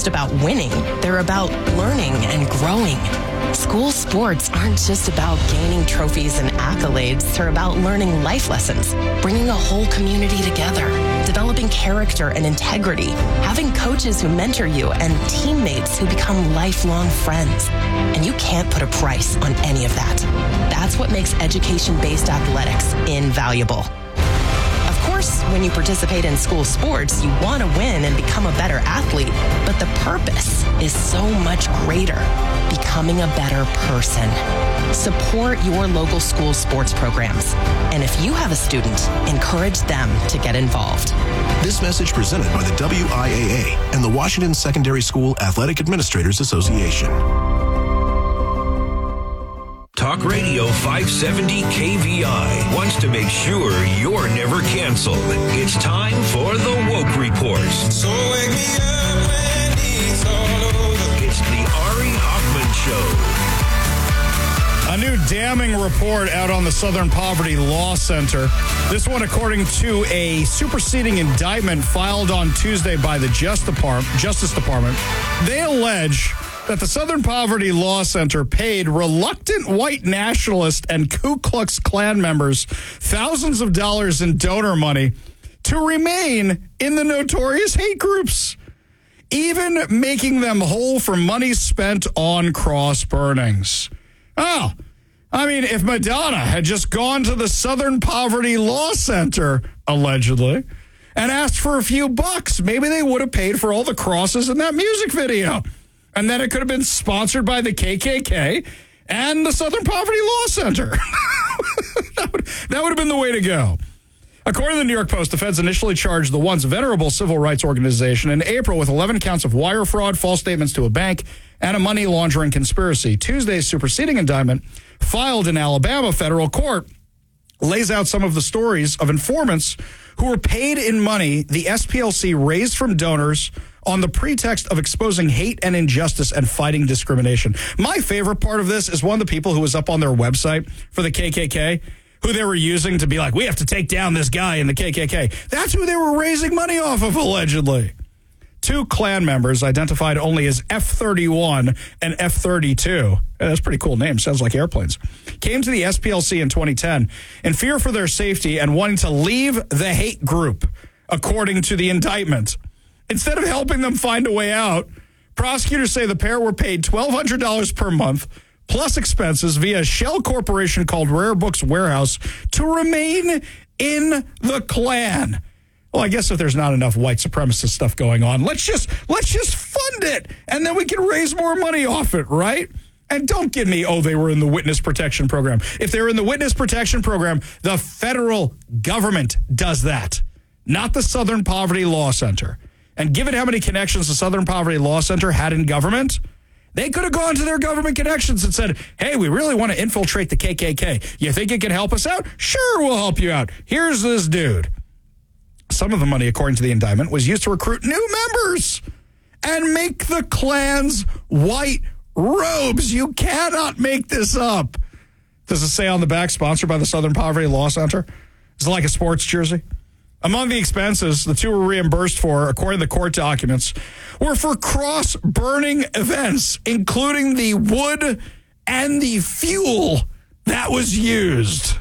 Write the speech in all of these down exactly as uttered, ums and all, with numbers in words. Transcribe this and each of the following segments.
just about winning. They're about learning and growing. School sports aren't just about gaining trophies and accolades. They're about learning life lessons, bringing a whole community together, developing character and integrity, having coaches who mentor you, and teammates who become lifelong friends. And you can't put a price on any of that. That's what makes education-based athletics invaluable. Of course, when you participate in school sports, you want to win and become a better athlete, but the purpose is so much greater, becoming a better person. Support your local school sports programs. And if you have a student, encourage them to get involved. This message presented by the W I A A and the Washington Secondary School Athletic Administrators Association. Talk Radio five seventy K V I wants to make sure you're never canceled. It's time for the Woke Report. So wake me up when it's all over. It's the Ari Hoffman Show. A new damning report out on the Southern Poverty Law Center. This one, according to a superseding indictment filed on Tuesday by the Justice Department. They allege that the Southern Poverty Law Center paid reluctant white nationalist and Ku Klux Klan members thousands of dollars in donor money to remain in the notorious hate groups, even making them whole for money spent on cross burnings. Oh, I mean, if Madonna had just gone to the Southern Poverty Law Center, allegedly, and asked for a few bucks, maybe they would have paid for all the crosses in that music video. And then it could have been sponsored by the K K K and the Southern Poverty Law Center. that, would, that would have been the way to go. According to the New York Post, the feds initially charged the once venerable civil rights organization in April with eleven counts of wire fraud, false statements to a bank, and a money laundering conspiracy. Tuesday's superseding indictment, filed in Alabama federal court, lays out some of the stories of informants who were paid in money the S P L C raised from donors on the pretext of exposing hate and injustice and fighting discrimination. My favorite part of this is one of the people who was up on their website for the K K K, who they were using to be like, we have to take down this guy in the K K K. That's who they were raising money off of, allegedly. Two Klan members, identified only as F thirty-one and F thirty-two, that's a pretty cool name, sounds like airplanes, came to the S P L C in twenty ten in fear for their safety and wanting to leave the hate group, according to the indictment. Instead of helping them find a way out, prosecutors say the pair were paid twelve hundred dollars per month, plus expenses, via a shell corporation called Rare Books Warehouse to remain in the Klan. Well, I guess if there's not enough white supremacist stuff going on, let's just let's just fund it, and then we can raise more money off it, right? And don't give me, oh, they were in the witness protection program. If they were in the witness protection program, the federal government does that, not the Southern Poverty Law Center. And given how many connections the Southern Poverty Law Center had in government, they could have gone to their government connections and said, hey, we really want to infiltrate the K K K. You think you can help us out? Sure, we'll help you out. Here's this dude. Some of the money, according to the indictment, was used to recruit new members and make the Klan's white robes. You cannot make this up. Does it say on the back, sponsored by the Southern Poverty Law Center? Is it like a sports jersey? Among the expenses the two were reimbursed for, according to the court documents, were for cross-burning events, including the wood and the fuel that was used.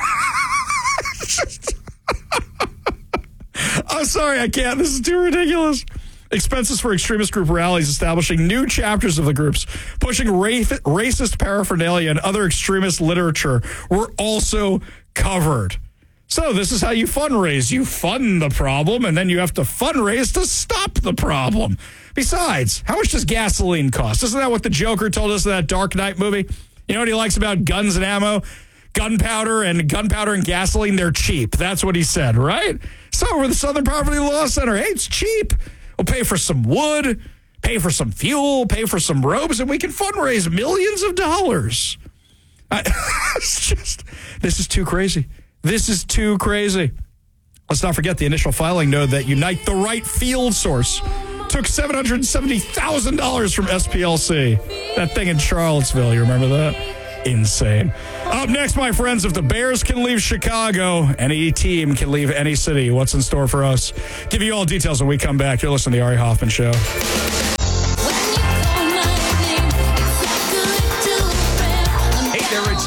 I'm sorry, I can't. This is too ridiculous. Expenses for extremist group rallies, establishing new chapters of the groups, pushing ra- racist paraphernalia and other extremist literature were also covered. So this is how you fundraise. You fund the problem, and then you have to fundraise to stop the problem. Besides, how much does gasoline cost? Isn't that what the Joker told us in that Dark Knight movie? You know what he likes about guns and ammo? Gunpowder and gunpowder and gasoline, they're cheap. That's what he said, right? So we're the Southern Poverty Law Center. Hey, it's cheap. We'll pay for some wood, pay for some fuel, pay for some robes, and we can fundraise millions of dollars. I, it's just, this is too crazy. This is too crazy. Let's not forget the initial filing note that Unite the Right Field Source took seven hundred seventy thousand dollars from S P L C. That thing in Charlottesville, you remember that? Insane. Up next, my friends, if the Bears can leave Chicago, any team can leave any city. What's in store for us? Give you all details when we come back. You're listening to the Ari Hoffman Show.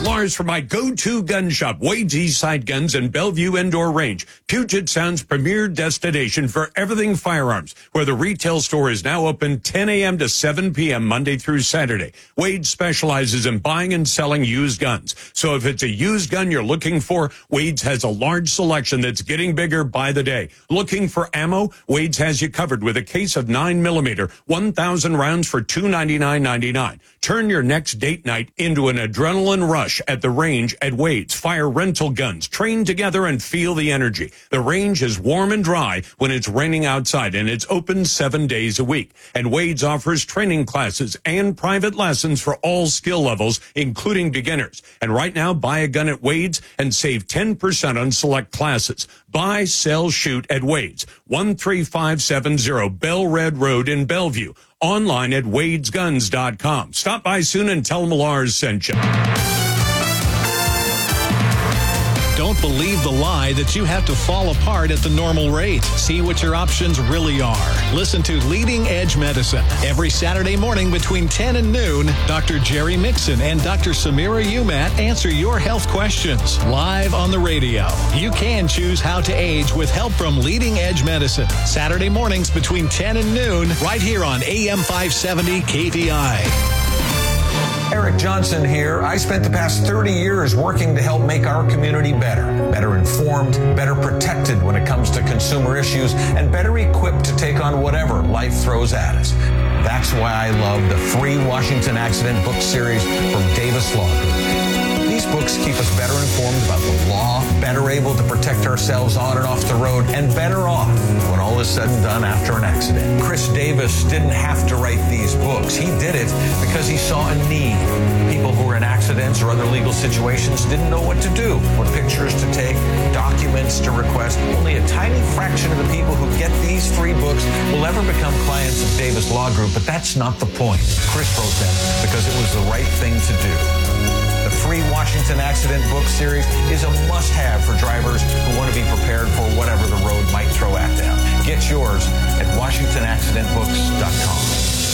Lars for my go-to gun shop, Wade's Eastside Guns and Bellevue Indoor Range, Puget Sound's premier destination for everything firearms, where the retail store is now open ten a.m. to seven p.m. Monday through Saturday. Wade specializes in buying and selling used guns. So if it's a used gun you're looking for, Wade's has a large selection that's getting bigger by the day. Looking for ammo? Wade's has you covered with a case of nine millimeter, one thousand rounds for two hundred ninety-nine ninety-nine. Turn your next date night into an adrenaline rush at the range at Wade's. Fire rental guns. Train together and feel the energy. The range is warm and dry when it's raining outside, and it's open seven days a week. And Wade's offers training classes and private lessons for all skill levels, including beginners. And right now, buy a gun at Wade's and save ten percent on select classes. Buy, sell, shoot at Wade's. one three five seven zero Bell Red Road in Bellevue. Online at wades guns dot com. Stop by soon and tell them Lars sent you. Don't believe the lie that you have to fall apart at the normal rate. See what your options really are. Listen to Leading Edge Medicine every Saturday morning between ten and noon. Doctor Jerry Mixon and Doctor Samira Umat answer your health questions live on the radio. You can choose how to age with help from Leading Edge Medicine. Saturday mornings between ten and noon, right here on A M five seventy K V I. Eric Johnson here. I spent the past thirty years working to help make our community better, better informed, better protected when it comes to consumer issues, and better equipped to take on whatever life throws at us. That's why I love the free Washington Accident book series from Davis Law Group. These books keep us better informed about the law, better able to protect ourselves on and off the road, and better off when all is said and done after an accident. Chris Davis didn't have to write these books. He did it because he saw a need. People who were in accidents or other legal situations didn't know what to do, what pictures to take, documents to request. Only a tiny fraction of the people who get these free books will ever become clients of Davis Law Group, but that's not the point. Chris wrote them because it was the right thing to do. The free Washington Accident book series is a must-have for drivers who want to be prepared for whatever the road might throw at them. Get yours at washington accident books dot com.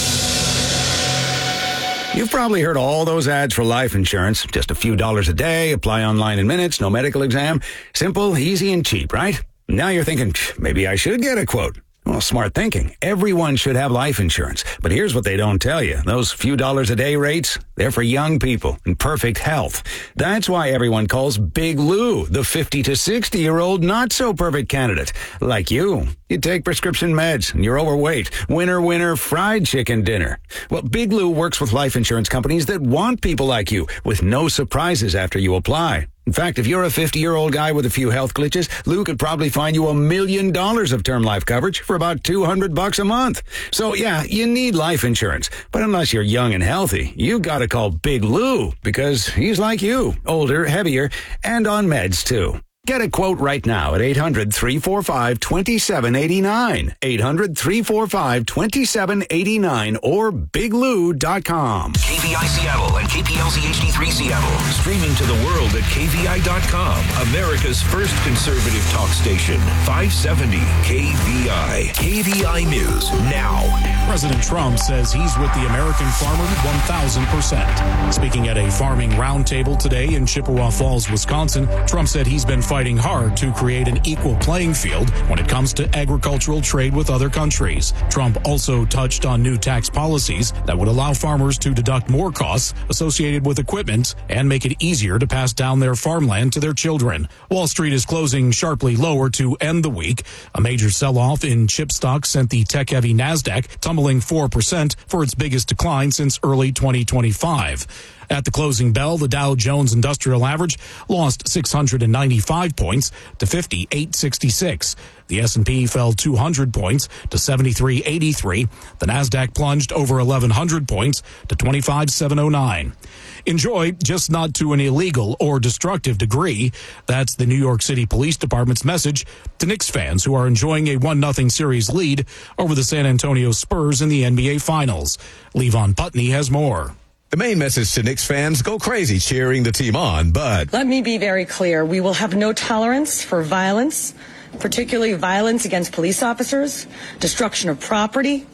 You've probably heard all those ads for life insurance. Just a few dollars a day, apply online in minutes, no medical exam. Simple, easy, and cheap, right? Now you're thinking, maybe I should get a quote. Well, smart thinking. Everyone should have life insurance. But here's what they don't tell you. Those few dollars a day rates, they're for young people in perfect health. That's why everyone calls Big Lou the fifty to sixty-year-old not-so-perfect candidate. Like you. You take prescription meds and you're overweight. Winner, winner, fried chicken dinner. Well, Big Lou works with life insurance companies that want people like you with no surprises after you apply. In fact, if you're a fifty-year-old guy with a few health glitches, Lou could probably find you a million dollars of term life coverage for about two hundred bucks a month. So yeah, you need life insurance. But unless you're young and healthy, you gotta call Big Lou because he's like you, older, heavier, and on meds too. Get a quote right now at eight hundred, three four five, two seven eight nine, eight hundred, three four five, two seven eight nine, or big lou dot com. K V I Seattle and K P L Z H D three Seattle. Streaming to the world at K V I dot com. America's first conservative talk station. five seventy K V I. K V I News now. President Trump says he's with the American farmer one thousand percent. Speaking at a farming roundtable today in Chippewa Falls, Wisconsin, Trump said he's been fighting hard to create an equal playing field when it comes to agricultural trade with other countries. Trump also touched on new tax policies that would allow farmers to deduct more costs associated with equipment and make it easier to pass down their farmland to their children. Wall Street is closing sharply lower to end the week. A major sell-off in chip stocks sent the tech-heavy NASDAQ tumbling four percent for its biggest decline since early twenty twenty-five. At the closing bell, the Dow Jones Industrial Average lost six hundred ninety-five points to fifty-eight sixty-six. The S and P fell two hundred points to seventy-three eighty-three. The Nasdaq plunged over eleven hundred points to twenty-five seven oh nine. Enjoy, just not to an illegal or destructive degree. That's the New York City Police Department's message to Knicks fans who are enjoying a one nothing series lead over the San Antonio Spurs in the N B A Finals. Levon Putney has more. The main message to Knicks fans, go crazy cheering the team on, but... Let me be very clear. We will have no tolerance for violence, particularly violence against police officers, destruction of property,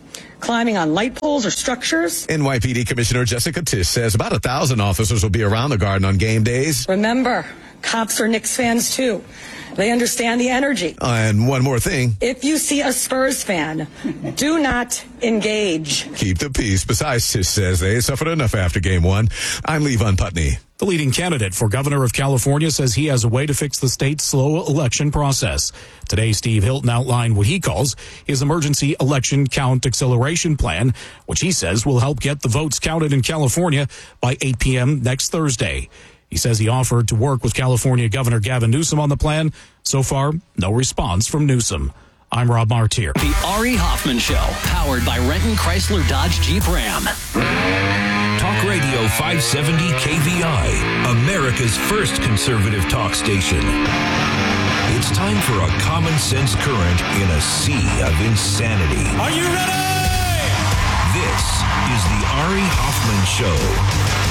climbing on light poles or structures. N Y P D Commissioner Jessica Tisch says about a thousand officers will be around the Garden on game days. Remember, cops are Knicks fans too. They understand the energy. Uh, and one more thing. If you see a Spurs fan, do not engage. Keep the peace. Besides, Tisch says they suffered enough after game one. I'm Lee Von Putney. The leading candidate for governor of California says he has a way to fix the state's slow election process. Today, Steve Hilton outlined what he calls his emergency election count acceleration plan, which he says will help get the votes counted in California by eight p.m. next Thursday. He says he offered to work with California Governor Gavin Newsom on the plan. So far, no response from Newsom. I'm Rob Martier. The Ari Hoffman Show, powered by Renton Chrysler Dodge Jeep Ram. Talk Radio five seventy K V I, America's first conservative talk station. It's time for a common sense current in a sea of insanity. Are you ready? This is the Ari Hoffman Show.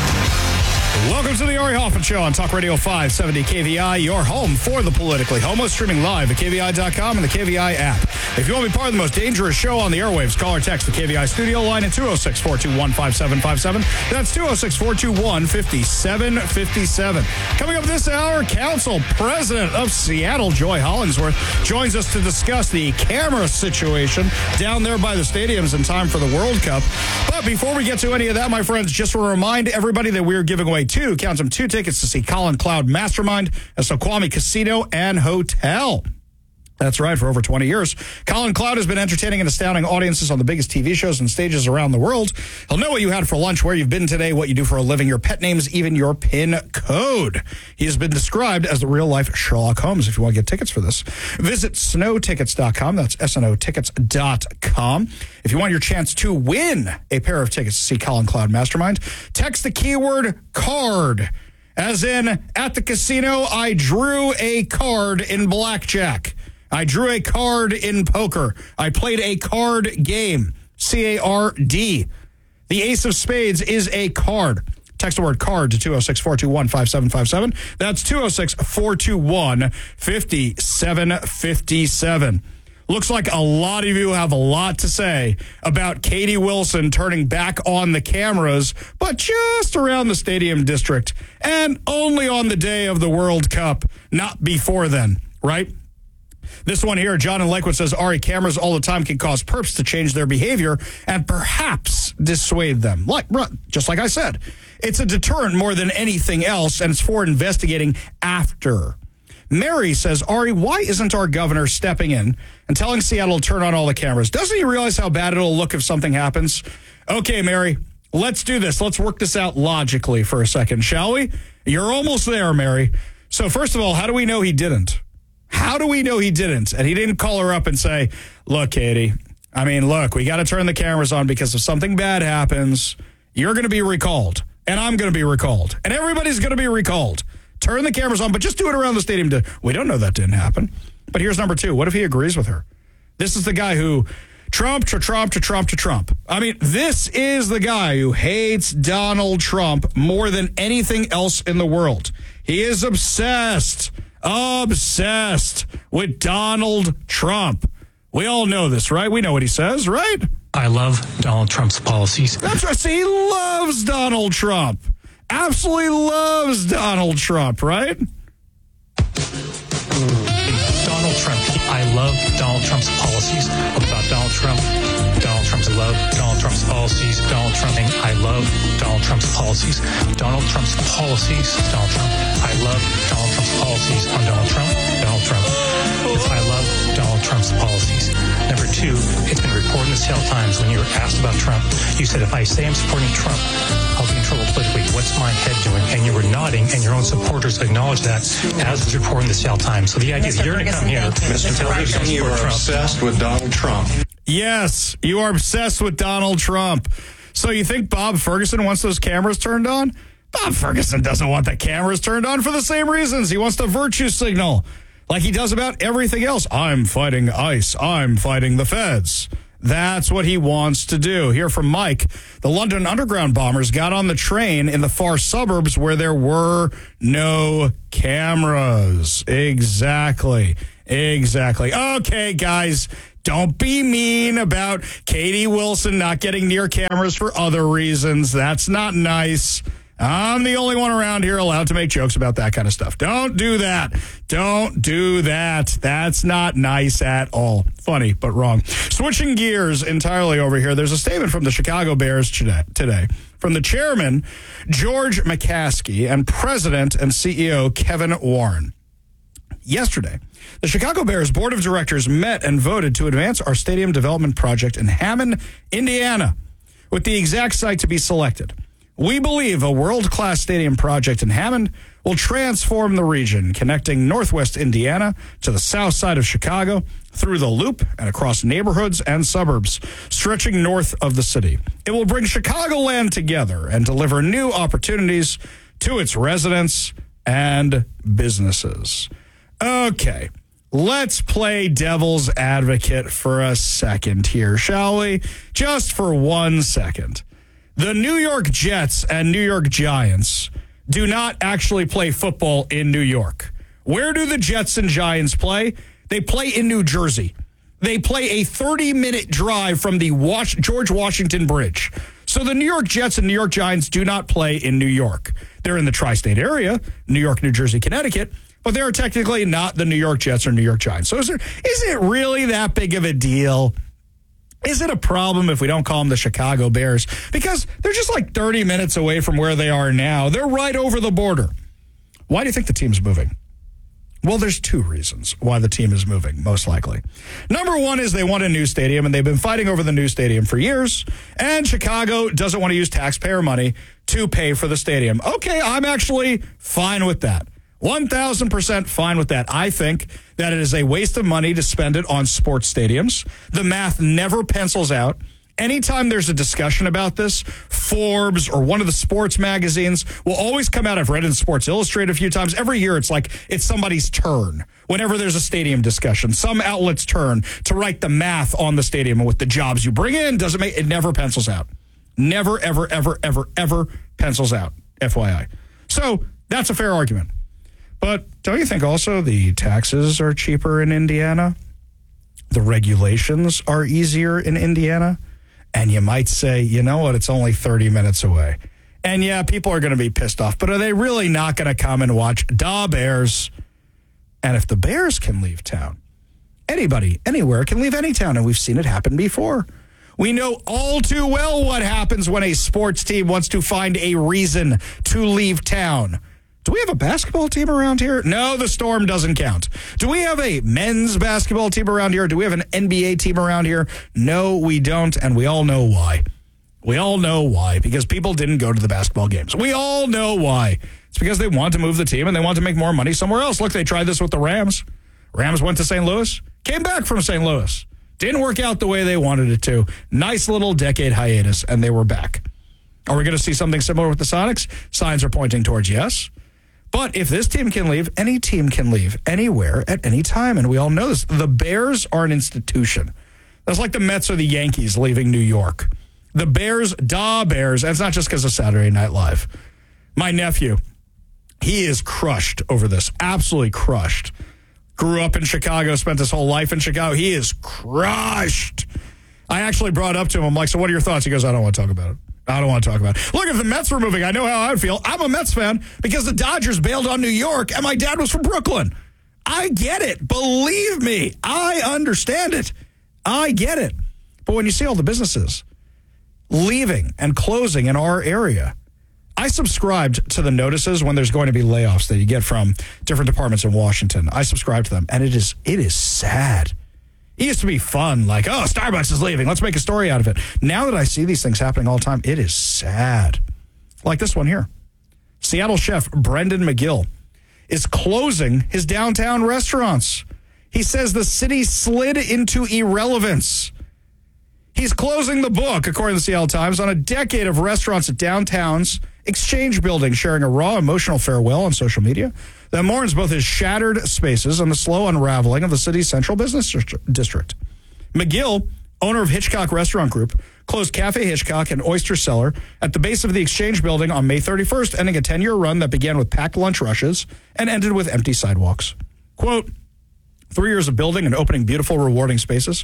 Welcome to the Ari Hoffman Show on Talk Radio five seventy K V I, your home for the politically homo, streaming live at K V I dot com and the K V I app. If you want to be part of the most dangerous show on the airwaves, call or text the K V I studio line at two oh six, four two one, five seven five seven. That's two oh six, four two one, five seven five seven. Coming up this hour, Council President of Seattle, Joy Hollingsworth, joins us to discuss the camera situation down there by the stadiums in time for the World Cup. But before we get to any of that, my friends, just to remind everybody that we're giving away two, count them, two tickets to see Colin Cloud Mastermind at Snoqualmie Casino and Hotel. That's right. For over twenty years, Colin Cloud has been entertaining and astounding audiences on the biggest T V shows and stages around the world. He'll know what you had for lunch, where you've been today, what you do for a living, your pet names, even your PIN code. He has been described as the real-life Sherlock Holmes. If you want to get tickets for this, visit snow tickets dot com. That's S N O tickets dot com. If you want your chance to win a pair of tickets to see Colin Cloud Mastermind, text the keyword card. As in, at the casino, I drew a card in blackjack. I drew a card in poker. I played a card game. C A R D. The ace of spades is a card. Text the word card to two oh six, four two one, five seven five seven. That's two oh six, four two one, five seven five seven. Looks like a lot of you have a lot to say about Katie Wilson turning back on the cameras, but just around the stadium district and only on the day of the World Cup, not before then, right? This one here, John in Lakewood says, Ari, cameras all the time can cause perps to change their behavior and perhaps dissuade them. Like, just like I said, it's a deterrent more than anything else, and it's for investigating after. Mary says, Ari, why isn't our governor stepping in and telling Seattle to turn on all the cameras? Doesn't he realize how bad it'll look if something happens? Okay, Mary, let's do this. Let's work this out logically for a second, shall we? You're almost there, Mary. So first of all, how do we know he didn't? How do we know he didn't? And he didn't call her up and say, look, Katie, I mean, look, we got to turn the cameras on because if something bad happens, you're going to be recalled, and I'm going to be recalled, and everybody's going to be recalled. Turn the cameras on, but just do it around the stadium. To, we don't know that didn't happen. But here's number two. What if he agrees with her? This is the guy who Trump to Trump to Trump to Trump. I mean, this is the guy who hates Donald Trump more than anything else in the world. He is obsessed. Obsessed with Donald Trump. We all know this, right? We know what he says, right? I love Donald Trump's policies. That's right. See, he loves Donald Trump. Absolutely loves Donald Trump, right? Donald Trump. I love Donald Trump's policies. About Donald Trump. Donald Trump's love. Donald Trump's policies. Donald Trump. I love Donald Trump's policies. Donald Trump's policies. Donald Trump. I love Donald Trump's policies on Donald Trump. Donald Trump. I love Donald Trump's policies. Number two, it's been reported in the Seattle Times when you were asked about Trump, you said, if I say I'm supporting Trump, I'll be in trouble politically. What's my head doing? And you were nodding, and your own supporters acknowledged that, as was reported in the Seattle Times. So the idea that you're going to come here, Mister Ferguson, you are obsessed with Donald Trump. Yes, you are obsessed with Donald Trump. So you think Bob Ferguson wants those cameras turned on? Bob Ferguson doesn't want the cameras turned on for the same reasons. He wants the virtue signal, like he does about everything else. I'm fighting ICE. I'm fighting the feds. That's what he wants to do. Here from Mike, the London Underground bombers got on the train in the far suburbs where there were no cameras. Exactly. Exactly. Okay, guys, Don't be mean about Katie Wilson not getting near cameras for other reasons. That's not nice. I'm the only one around here allowed to make jokes about that kind of stuff. Don't do that. Don't do that. That's not nice at all. Funny, but wrong. Switching gears entirely over here, there's a statement from the Chicago Bears today from the chairman, George McCaskey, and president and C E O, Kevin Warren. Yesterday, the Chicago Bears Board of Directors met and voted to advance our stadium development project in Hammond, Indiana, with the exact site to be selected. We believe a world-class stadium project in Hammond will transform the region, connecting northwest Indiana to the south side of Chicago through the Loop and across neighborhoods and suburbs, stretching north of the city. It will bring Chicagoland together and deliver new opportunities to its residents and businesses. Okay, let's play devil's advocate for a second here, shall we? Just for one second. The New York Jets and New York Giants do not actually play football in New York. Where do the Jets and Giants play? They play in New Jersey. They play a thirty-minute drive from the Was- George Washington Bridge. So the New York Jets and New York Giants do not play in New York. They're in the tri-state area, New York, New Jersey, Connecticut, but they're technically not the New York Jets or New York Giants. So is, there, is it really that big of a deal? Is it a problem if we don't call them the Chicago Bears? Because they're just like thirty minutes away from where they are now. They're right over the border. Why do you think the team's moving? Well, there's two reasons why the team is moving, most likely. Number one is they want a new stadium, and they've been fighting over the new stadium for years, and Chicago doesn't want to use taxpayer money to pay for the stadium. Okay, I'm actually fine with that. one thousand percent fine with that. I think that it is a waste of money to spend it on sports stadiums. The math never pencils out. Anytime there's a discussion about this, Forbes or one of the sports magazines will always come out. I've read in Sports Illustrated a few times. Every year it's like it's somebody's turn. Whenever there's a stadium discussion, some outlet's turn to write the math on the stadium and with the jobs you bring in. Doesn't make it never pencils out. Never, ever, ever, ever, ever pencils out, F Y I. So that's a fair argument. But don't you think also the taxes are cheaper in Indiana? The regulations are easier in Indiana? And you might say, you know what, it's only thirty minutes away. And yeah, people are going to be pissed off, but are they really not going to come and watch da Bears? And if the Bears can leave town, anybody, anywhere can leave any town, and we've seen it happen before. We know all too well what happens when a sports team wants to find a reason to leave town. Do we have a basketball team around here? No, the Storm doesn't count. Do we have a men's basketball team around here? Do we have an N B A team around here? No, we don't, and we all know why. We all know why, because people didn't go to the basketball games. We all know why. It's because they want to move the team and they want to make more money somewhere else. Look, they tried this with the Rams. Rams went to Saint Louis, came back from Saint Louis. Didn't work out the way they wanted it to. Nice little decade hiatus, and they were back. Are we going to see something similar with the Sonics? Signs are pointing towards yes. But if this team can leave, any team can leave anywhere at any time. And we all know this. The Bears are an institution. That's like the Mets or the Yankees leaving New York. The Bears, da Bears. And it's not just because of Saturday Night Live. My nephew, he is crushed over this. Absolutely crushed. Grew up in Chicago, spent his whole life in Chicago. He is crushed. I actually brought it up to him. I'm like, so what are your thoughts? He goes, I don't want to talk about it. I don't want to talk about it. Look, if the Mets were moving, I know how I would feel. I'm a Mets fan because the Dodgers bailed on New York and my dad was from Brooklyn. I get it. Believe me. I understand it. I get it. But when you see all the businesses leaving and closing in our area, I subscribed to the notices when there's going to be layoffs that you get from different departments in Washington. I subscribe to them, and it is it is sad. It used to be fun, like, oh, Starbucks is leaving. Let's make a story out of it. Now that I see these things happening all the time, it is sad. Like this one here. Seattle chef Brendan McGill is closing his downtown restaurants. He says the city slid into irrelevance. He's closing the book, according to the Seattle Times, on a decade of restaurants at downtown's Exchange Building, sharing a raw, emotional farewell on social media that mourns both his shattered spaces and the slow unraveling of the city's central business district. McGill, owner of Hitchcock Restaurant Group, closed Cafe Hitchcock and Oyster Cellar at the base of the Exchange Building on May thirty-first, ending a ten-year run that began with packed lunch rushes and ended with empty sidewalks. Quote, three years of building and opening beautiful, rewarding spaces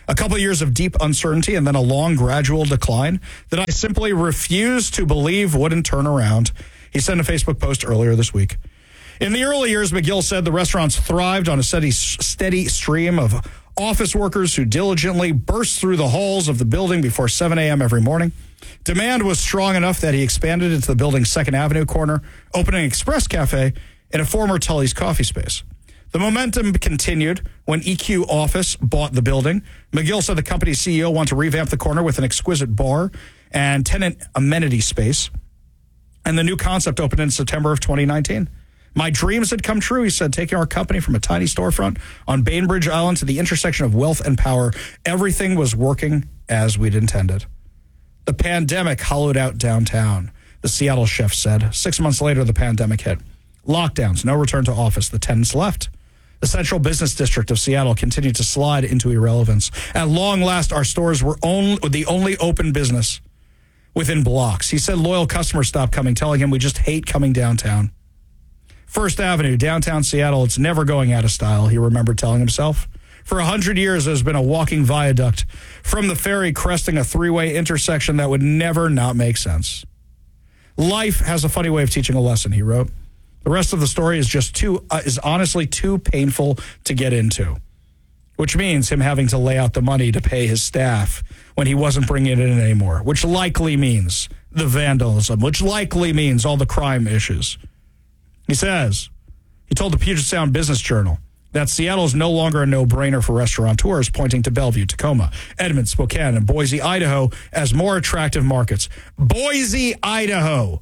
A couple of years of deep uncertainty and then a long, gradual decline that I simply refuse to believe wouldn't turn around. He sent a Facebook post earlier this week. In the early years, McGill said the restaurants thrived on a steady, steady stream of office workers who diligently burst through the halls of the building before seven a.m. every morning. Demand was strong enough that he expanded into the building's Second Avenue corner, opening Express Cafe in a former Tully's coffee space. The momentum continued when E Q Office bought the building. McGill said the company's C E O wanted to revamp the corner with an exquisite bar and tenant amenity space. And the new concept opened in September of twenty nineteen. My dreams had come true, he said, taking our company from a tiny storefront on Bainbridge Island to the intersection of wealth and power. Everything was working as we'd intended. The pandemic hollowed out downtown, the Seattle chef said. Six months later, the pandemic hit. Lockdowns, no return to office. The tenants left. The central business district of Seattle continued to slide into irrelevance. At long last, our stores were only, the only open business within blocks. He said loyal customers stopped coming, telling him we just hate coming downtown. First Avenue, downtown Seattle, it's never going out of style, he remembered telling himself. For a hundred years, there's been a walking viaduct from the ferry cresting a three-way intersection that would never not make sense. Life has a funny way of teaching a lesson, he wrote. The rest of the story is just too, uh, is honestly too painful to get into, which means him having to lay out the money to pay his staff when he wasn't bringing it in anymore, which likely means the vandalism, which likely means all the crime issues. He says, he told the Puget Sound Business Journal that Seattle is no longer a no-brainer for restaurateurs, pointing to Bellevue, Tacoma, Edmond, Spokane, and Boise, Idaho as more attractive markets. Boise, Idaho,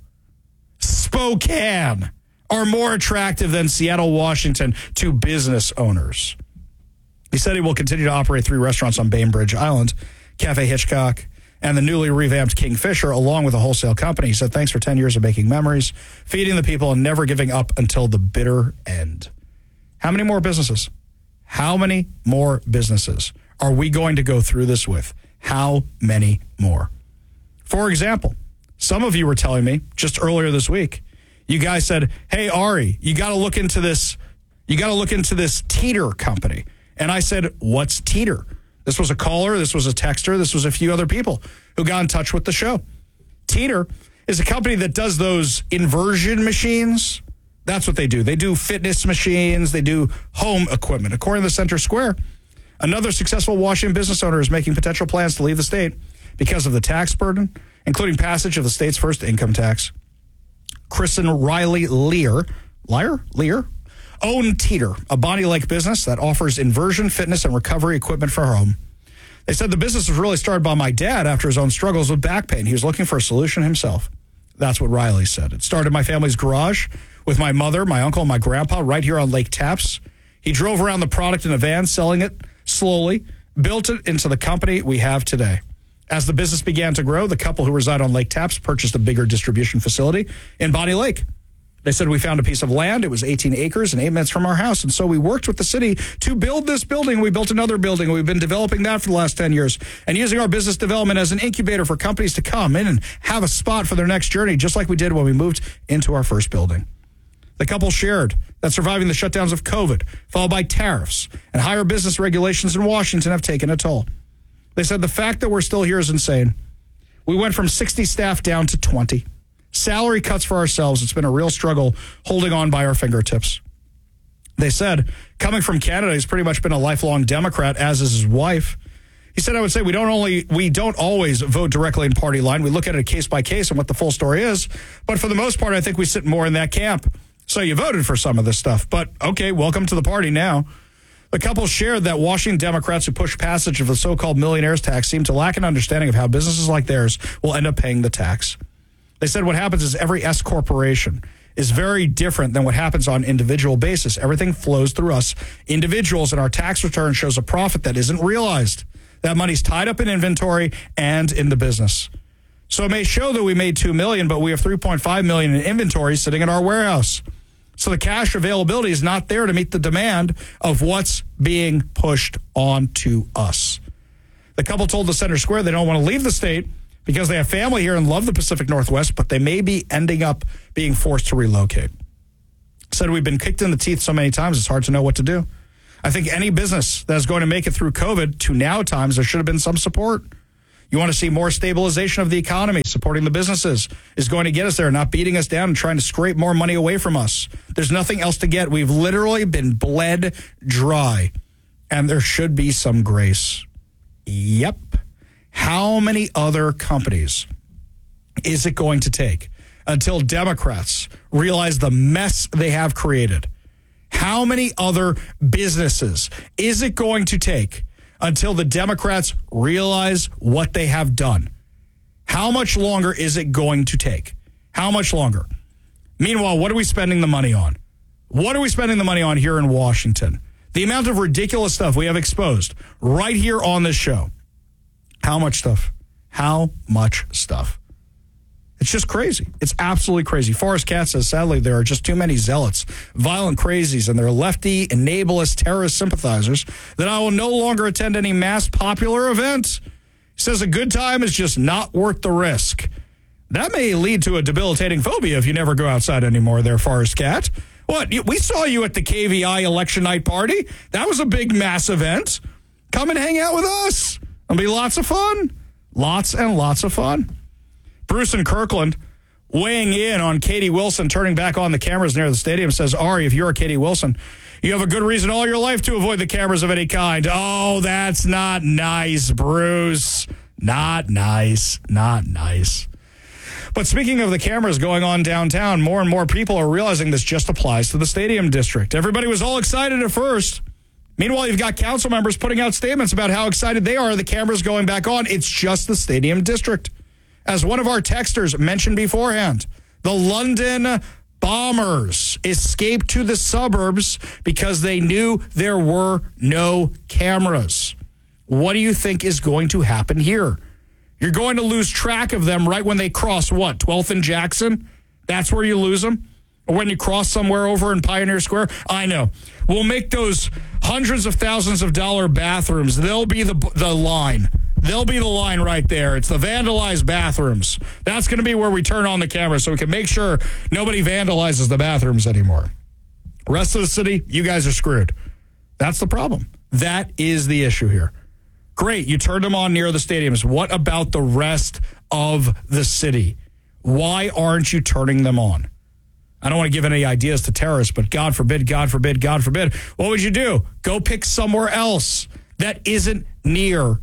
Spokane are more attractive than Seattle, Washington to business owners. He said he will continue to operate three restaurants on Bainbridge Island, Cafe Hitchcock, and the newly revamped Kingfisher, along with a wholesale company. He said, thanks for ten years of making memories, feeding the people, and never giving up until the bitter end. How many more businesses? How many more businesses are we going to go through this with? How many more? For example, some of you were telling me just earlier this week, you guys said, hey, Ari, you got to look into this. You got to look into this Teeter company. And I said, what's Teeter? This was a caller. This was a texter. This was a few other people who got in touch with the show. Teeter is a company that does those inversion machines. That's what they do. They do fitness machines. They do home equipment. According to the Center Square, another successful Washington business owner is making potential plans to leave the state because of the tax burden, including passage of the state's first income tax. Kristen Riley Lear, Lear, Lear, owned Teeter, a Bonnie Lake business that offers inversion, fitness, and recovery equipment for home. They said the business was really started by my dad after his own struggles with back pain. He was looking for a solution himself. That's what Riley said. It started in my family's garage with my mother, my uncle, and my grandpa right here on Lake Tapps. He drove around the product in a van, selling it slowly, built it into the company we have today. As the business began to grow, the couple who reside on Lake Tapps purchased a bigger distribution facility in Bonnie Lake. They said we found a piece of land. It was eighteen acres and eight minutes from our house. And so we worked with the city to build this building. We built another building. We've been developing that for the last ten years and using our business development as an incubator for companies to come in and have a spot for their next journey, just like we did when we moved into our first building. The couple shared that surviving the shutdowns of COVID, followed by tariffs and higher business regulations in Washington, have taken a toll. They said the fact that we're still here is insane. We went from sixty staff down to twenty. Salary cuts for ourselves. It's been a real struggle holding on by our fingertips. They said, coming from Canada, he's pretty much been a lifelong Democrat, as is his wife. He said, I would say we don't only we don't always vote directly in party line. We look at it case by case and what the full story is. But for the most part, I think we sit more in that camp. So you voted for some of this stuff. But okay, welcome to the party now. The couple shared that Washington Democrats who push passage of the so-called millionaires tax seem to lack an understanding of how businesses like theirs will end up paying the tax. They said what happens is every S corporation is very different than what happens on individual basis. Everything flows through us individuals, and our tax return shows a profit that isn't realized. That money's tied up in inventory and in the business. So it may show that we made two million dollars, but we have three point five million dollars in inventory sitting in our warehouse. So the cash availability is not there to meet the demand of what's being pushed onto us. The couple told the Center Square they don't want to leave the state because they have family here and love the Pacific Northwest, but they may be ending up being forced to relocate. Said we've been kicked in the teeth so many times, it's hard to know what to do. I think any business that's going to make it through COVID to now times, there should have been some support. You want to see more stabilization of the economy, supporting the businesses is going to get us there, not beating us down and trying to scrape more money away from us. There's nothing else to get. We've literally been bled dry, and there should be some grace. Yep. How many other companies is it going to take until Democrats realize the mess they have created? How many other businesses is it going to take until the Democrats realize what they have done? How much longer is it going to take? How much longer? Meanwhile, what are we spending the money on? What are we spending the money on here in Washington? The amount of ridiculous stuff we have exposed right here on this show. How much stuff? How much stuff? It's just crazy. It's absolutely crazy. Forrest Katz says, sadly, there are just too many zealots, violent crazies, and their lefty, enablist, terrorist sympathizers that I will no longer attend any mass popular event. He says a good time is just not worth the risk. That may lead to a debilitating phobia if you never go outside anymore there, Forrest Katz. What? We saw you at the K V I election night party. That was a big mass event. Come and hang out with us. It'll be lots of fun. Lots and lots of fun. Bruce in Kirkland weighing in on Katie Wilson turning back on the cameras near the stadium says, Ari, if you're a Katie Wilson, you have a good reason all your life to avoid the cameras of any kind. Oh, that's not nice, Bruce. Not nice. Not nice. But speaking of the cameras going on downtown, more and more people are realizing this just applies to the stadium district. Everybody was all excited at first. Meanwhile, you've got council members putting out statements about how excited they are the cameras going back on. It's just the stadium district. As one of our texters mentioned beforehand, the London Bombers escaped to the suburbs because they knew there were no cameras. What do you think is going to happen here? You're going to lose track of them right when they cross, what, twelfth and Jackson? That's where you lose them? Or when you cross somewhere over in Pioneer Square? I know. We'll make those hundreds of thousands of dollar bathrooms. They'll be the the line. They'll be the line right there. It's the vandalized bathrooms. That's going to be where we turn on the camera so we can make sure nobody vandalizes the bathrooms anymore. Rest of the city, you guys are screwed. That's the problem. That is the issue here. Great, you turned them on near the stadiums. What about the rest of the city? Why aren't you turning them on? I don't want to give any ideas to terrorists, but God forbid, God forbid, God forbid. What would you do? Go pick somewhere else that isn't near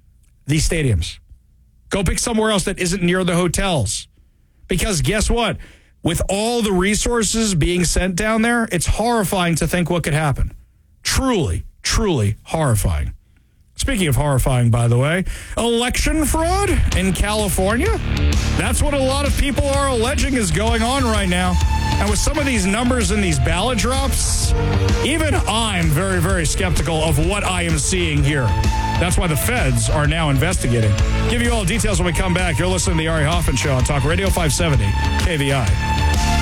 the stadiums. Go pick somewhere else that isn't near the hotels. Because guess what? With all the resources being sent down there, it's horrifying to think what could happen. Truly, truly horrifying. Speaking of horrifying, by the way, election fraud in California? That's what a lot of people are alleging is going on right now. And with some of these numbers and these ballot drops, even I'm very, very skeptical of what I am seeing here. That's why the feds are now investigating. Give you all details when we come back. You're listening to the Ari Hoffman Show on Talk Radio five seventy K V I.